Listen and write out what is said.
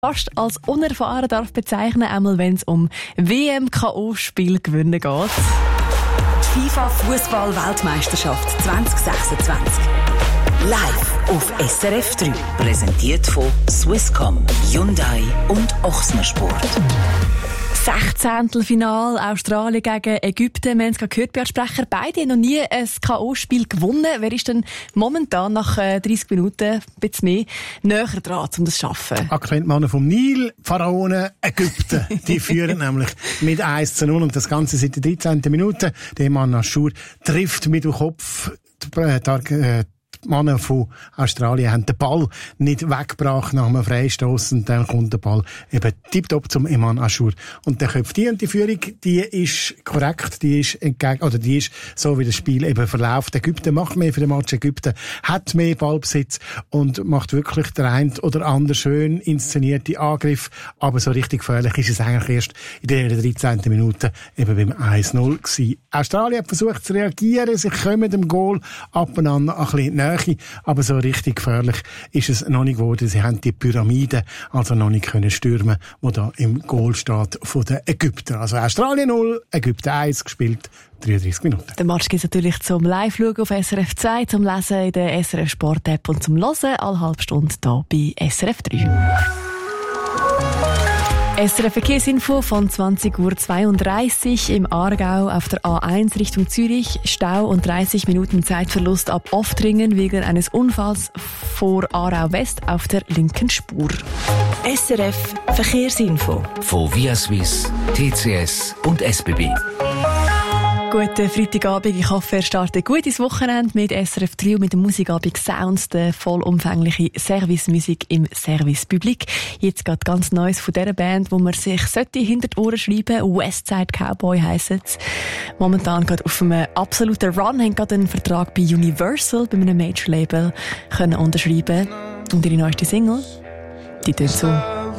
fast als unerfahren darf bezeichnen, einmal wenn es um WM-KO-Spiel gewinnen geht. Die FIFA-Fußball-Weltmeisterschaft 2026. Live auf SRF 3. Präsentiert von Swisscom, Hyundai und Ochsner Sport. 16. Final Australien gegen Ägypten. Wir haben es gerade gehört, Beat Sprecher, beide haben noch nie ein K.O.-Spiel gewonnen. Wer ist denn momentan nach 30 Minuten ein bisschen mehr näher dran, um das zu schaffen? Aktuell die Männer vom Nil, Pharaonen Ägypten. Die führen nämlich mit 1:0 und das Ganze seit der 13. Minute. Der Mann Aschur trifft mit dem Kopf die Männer von Australien haben den Ball nicht weggebracht nach einem Freistoss und dann kommt der Ball eben tipptopp zum Eman Aschur. Und der köpft die und die Führung, die ist korrekt, die ist so, wie das Spiel eben verläuft. Ägypten macht mehr für den Match, Ägypten hat mehr Ballbesitz und macht wirklich der ein oder andere schön inszenierte Angriff, aber so richtig gefährlich ist es eigentlich erst in der 13. Minute eben beim 1:0 gewesen. Australien hat versucht zu reagieren, sie kommen dem Goal ab und an ein bisschen näher, aber so richtig gefährlich ist es noch nicht geworden. Sie haben die Pyramide also noch nicht können stürmen, wo da im Goal steht von den Ägyptern. Also Australien 0, Ägypten 1 gespielt, 33 Minuten. Den Match gibt es natürlich zum Live-Schauen auf SRF 2, zum Lesen in der SRF Sport-App und zum Hören alle halbe Stunde hier bei SRF 3. SRF Verkehrsinfo von 20:32 Uhr im Aargau auf der A1 Richtung Zürich. Stau und 30 Minuten Zeitverlust ab Oftringen wegen eines Unfalls vor Aarau West auf der linken Spur. SRF Verkehrsinfo von Viaswiss, TCS und SBB. Guten Freitagabend, ich hoffe, ihr startet gut ins Wochenende mit SRF 3 und mit dem Musikabend Sounds, der vollumfängliche Servicemusik im Servicepublik. Jetzt geht ganz Neues von dieser Band, wo man sich hinter die Ohren schreiben sollte. Westside Cowboy heisst es. Momentan geht auf einem absoluten Run, haben gerade einen Vertrag bei Universal, bei einem Major-Label, können unterschreiben. Und ihre neueste Single, die tönt so.